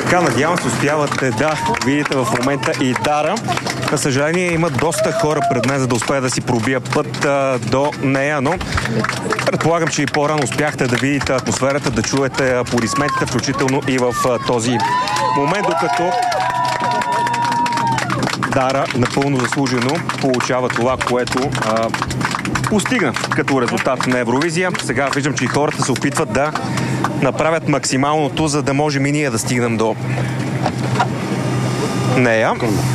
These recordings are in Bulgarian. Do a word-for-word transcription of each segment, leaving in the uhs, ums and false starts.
Така, надявам се, успявате да видите в момента и Дара. На съжаление, има доста хора пред мен, за да успея да си пробия път а, до нея, но предполагам, че и по-рано успяхте да видите атмосферата, да чуете аплодисментите, включително и в а, този момент, докато Дара напълно заслужено получава това, което а, постигна като резултат на Евровизия. Сега виждам, че и хората се опитват да направят максималното, за да можем и ние да стигнем до нея.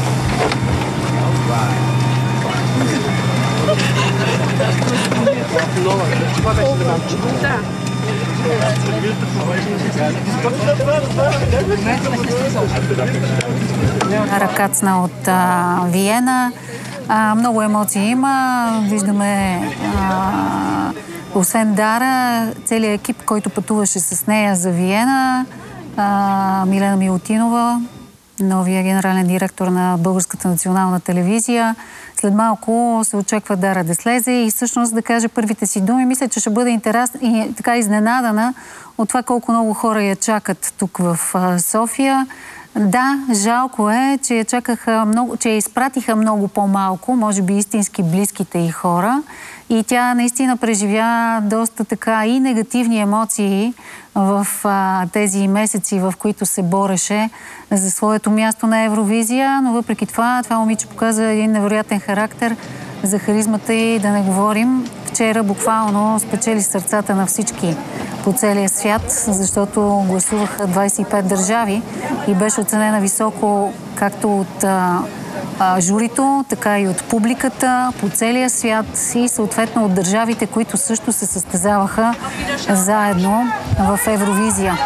Ръкацна от а, Виена. А, много емоции има. Виждаме а, освен Дара, целият екип, който пътуваше с нея за Виена. А, Милена Милутинова, новия генерален директор на Българската национална телевизия. След малко се очаква Дара да слезе и всъщност да каже първите си думи. Мисля, че ще бъде интересна и така изненадана от това колко много хора я чакат тук в а, София. Да, жалко е, че я чакаха много, че я изпратиха много по-малко, може би истински близките й хора. И тя наистина преживя доста така и негативни емоции в а, тези месеци, в които се бореше за своето място на Евровизия. Но въпреки това, това момиче показа един невероятен характер, за харизмата й да не говорим. Вчера буквално спечели сърцата на всички по целия свят, защото гласуваха двадесет и пет държави и беше оценена високо както от а, а, журито, така и от публиката по целия свят и съответно от държавите, които също се състезаваха заедно в Евровизия.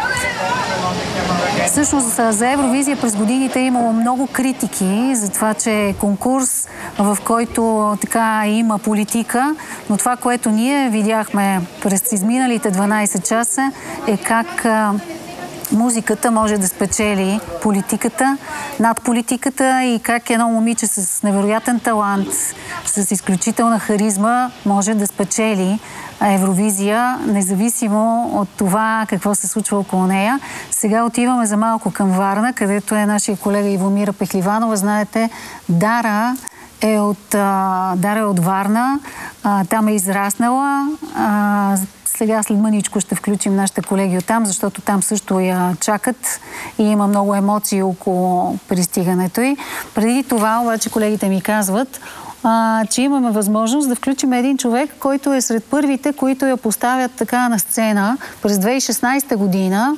Всъщност за Евровизия през годините е имало много критики за това, че е конкурс, в който така има политика, но това, което ние видяхме през изминалите дванадесет часа е как а, музиката може да спечели политиката над политиката и как едно момиче с невероятен талант, с изключителна харизма може да спечели Евровизия, независимо от това какво се случва около нея. Сега отиваме за малко към Варна, където е нашия колега Ивомира Пехливанова. Знаете, Дара е от, а, Дара е от Варна, а, там е израснала. А, сега след мъничко ще включим нашите колеги оттам, защото там също я чакат и има много емоции около пристигането й. Преди това обаче колегите ми казват, А, че имаме възможност да включим един човек, който е сред първите, които я поставят така на сцена през две хиляди и шестнадесета година.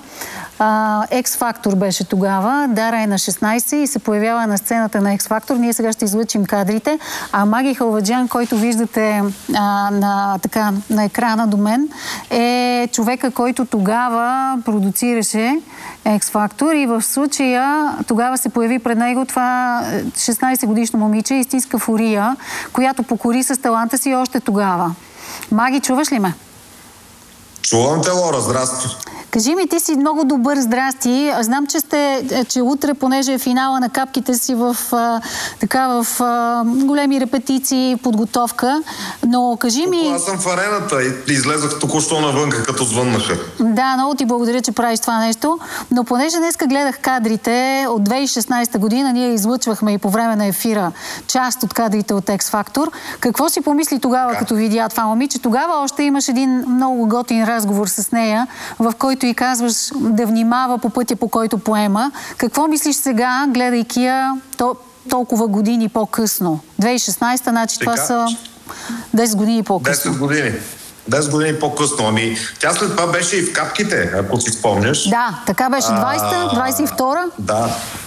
X-Factor беше тогава. Дара е на шестнадесет и се появява на сцената на X-Factor. Ние сега ще излъчим кадрите. А Маги Халваджиян, който виждате а, на, така, на екрана до мен, е човека, който тогава продуцираше X-Factor и в случая тогава се появи пред него това шестнадесет годишно момиче, истинска фурия, която покори с таланта си още тогава. Маги, чуваш ли ме? Чувам те, Лора, здрасти. Кажи ми, ти си много добър, здрасти. Знам, че сте, че утре, понеже е финала на капките си в, а, така, в а, големи репетиции, подготовка, но кажи ми... Аз съм в арената и излезах току-що навънка, като звъннаха. Да, много ти благодаря, че правиш това нещо, но понеже днеска гледах кадрите от две хиляди и шестнадесета година, ние излъчвахме и по време на ефира част от кадрите от X-Factor. Какво си помисли тогава, така, като видя това момиче? Тогава още имаш един много готин разговор с нея, в който и казваш да внимава по пътя, по който поема. Какво мислиш сега, гледайки я то, толкова години по-късно? две хиляди и шестнадесета, значи това са десет години по-късно. десет години. десет години по-късно. Ами, тя след това беше и в капките, ако си спомняш. Да, така беше двадесета, двадесет и втора. Да.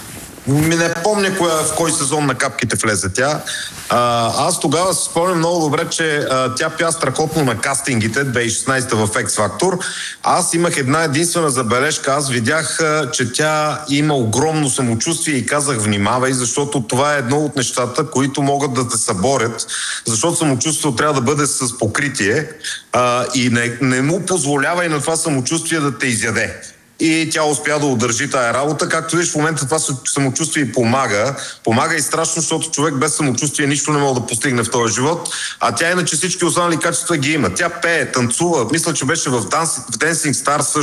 Ми не помня коя, в кой сезон на капките влезе тя. А, аз тогава си спомням много добре, че а, тя пя страхотно на кастингите две хиляди и шестнадесета в X-Factor. Аз имах една единствена забележка. Аз видях, а, че тя има огромно самочувствие и казах внимавай, защото това е едно от нещата, които могат да те съборят, защото самочувствието трябва да бъде с покритие а, и не, не му позволява и на това самочувствие да те изяде. И тя успя да удържи тая работа. Както виж, в момента това самочувствие помага. Помага и страшно, защото човек без самочувствие нищо не може да постигне в този живот. А тя иначе всички останали качества ги има. Тя пее, танцува. Мисля, че беше в Dancing Stars